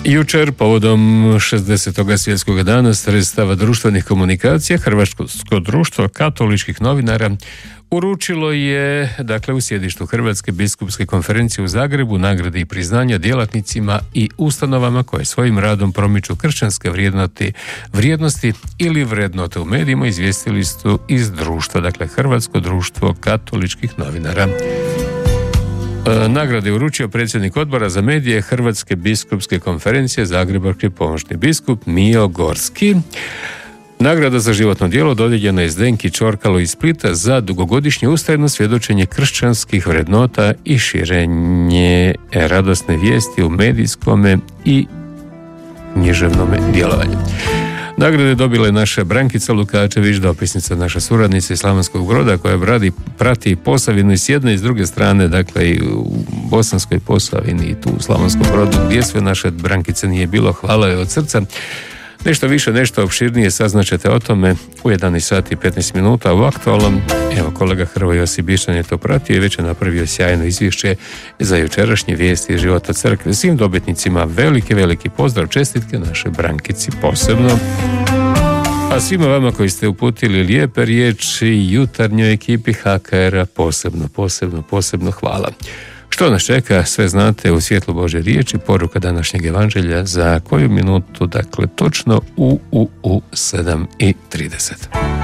Jučer, povodom 60. svjetskog dana sredstava društvenih komunikacija, Hrvatsko društvo katoličkih novinara uručilo je, dakle, u sjedištu Hrvatske biskupske konferencije u Zagrebu nagrade i priznanja djelatnicima i ustanovama koje svojim radom promiču kršćanske vrijednosti ili vrednote u medijima, izvijestili su iz društva, dakle Hrvatsko društvo katoličkih novinara. Nagrade je uručio predsjednik odbora za medije Hrvatske biskupske konferencije zagrebački pomoćni biskup Mijo Gorski. Nagrada za životno djelo dodijeljena je Zdenki Čorkalo iz Splita za dugogodišnje ustrajno svjedočenje kršćanskih vrednota i širenje radosne vijesti u medijskome i književnome djelovanju. Nagrade dobila je naša Brankica Lukačević, dopisnica, naša suradnica iz Slavonskog Broda, koja prati Posavinu i s jedne i s druge strane, dakle i u Bosanskoj Posavini i tu u Slavonskom Brodu, gdje sve naše Brankice nije bilo. Hvala joj od srca. Nešto više, nešto opširnije saznaćete o tome u 11 sati i 15 minuta u aktualnom. Evo, kolega Hrvoje Josip Bišćan je to pratio i već je napravio sjajno izvješće za jučerašnje vijesti iz života crkve. Svim dobitnicima veliki pozdrav, čestitke našoj Brankici posebno. A svima vama koji ste uputili lijepe riječi jutarnjoj ekipi HKR-a posebno hvala. Što nas čeka, sve znate u svjetlu Božje riječi, poruka današnjeg evanđelja za koju minutu, dakle točno u 7:30.